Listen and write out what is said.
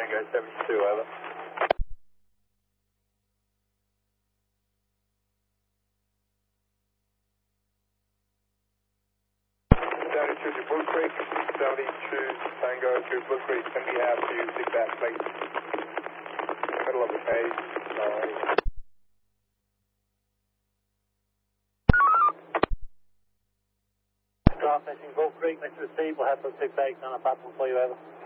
Tango 72, over. To Blue Creek, 72 Tango to Blue Creek, can we have you dig that plate? In the middle of the page. Draft messing Blue Creek, let's receive, we'll have some 6 eggs on a platform for you, over.